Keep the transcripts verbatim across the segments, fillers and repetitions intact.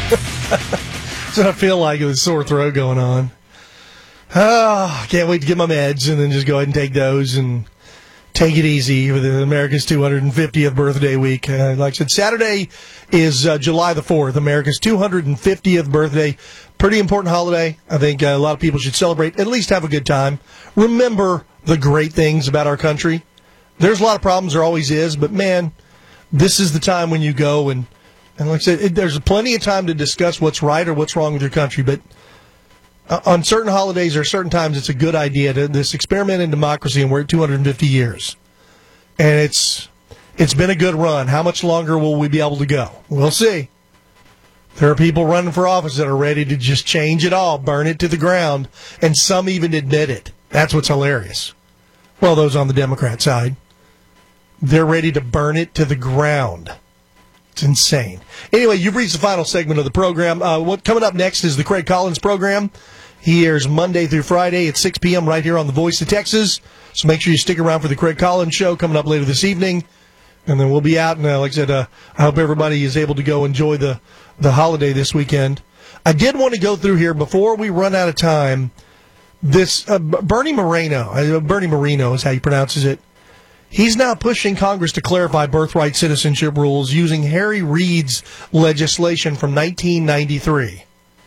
That's what I feel like with a sore throat going on. Oh, can't wait to get my meds and then just go ahead and take those and take it easy with America's two hundred fiftieth birthday week. Uh, like I said, Saturday is uh, July the fourth, America's two hundred fiftieth birthday. Pretty important holiday. I think uh, a lot of people should celebrate, at least have a good time. Remember the great things about our country. There's a lot of problems, there always is, but man, this is the time when you go and, and like I said, it, there's plenty of time to discuss what's right or what's wrong with your country, but uh, on certain holidays or certain times, it's a good idea to this experiment in democracy, and we're at two hundred fifty years. And it's it's been a good run. How much longer will we be able to go? We'll see. There are people running for office that are ready to just change it all, burn it to the ground, and some even admit it. That's what's hilarious. Well, those on the Democrat side, they're ready to burn it to the ground. It's insane. Anyway, you've reached the final segment of the program. Uh, what coming up next is the Craig Collins program. He airs Monday through Friday at six p.m. right here on the Voice of Texas. So make sure you stick around for the Craig Collins show coming up later this evening. And then we'll be out. And uh, like I said, uh, I hope everybody is able to go enjoy the, the holiday this weekend. I did want to go through here before we run out of time. This uh, Bernie Moreno, uh, Bernie Moreno is how he pronounces it. He's now pushing Congress to clarify birthright citizenship rules using Harry Reid's legislation from nineteen ninety-three.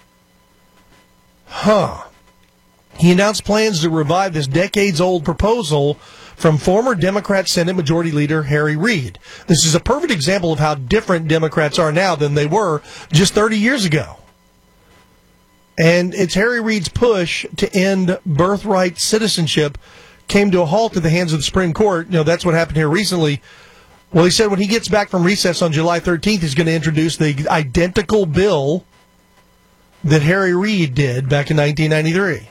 Huh. He announced plans to revive this decades-old proposal from former Democrat Senate Majority Leader Harry Reid. This is a perfect example of how different Democrats are now than they were just thirty years ago. And it's Harry Reid's push to end birthright citizenship came to a halt at the hands of the Supreme Court. You know, that's what happened here recently. Well, he said when he gets back from recess on July thirteenth, he's going to introduce the identical bill that Harry Reid did back in nineteen ninety-three.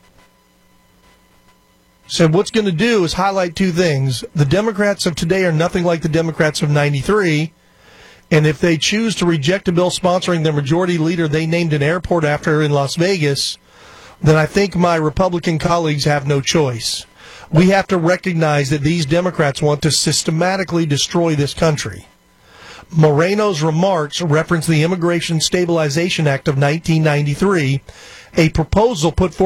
So what's going to do is highlight two things. The Democrats of today are nothing like the Democrats of ninety-three. And if they choose to reject a bill sponsoring their majority leader they named an airport after in Las Vegas, then I think my Republican colleagues have no choice. We have to recognize that these Democrats want to systematically destroy this country. Moreno's remarks reference the Immigration Stabilization Act of nineteen ninety-three, a proposal put forth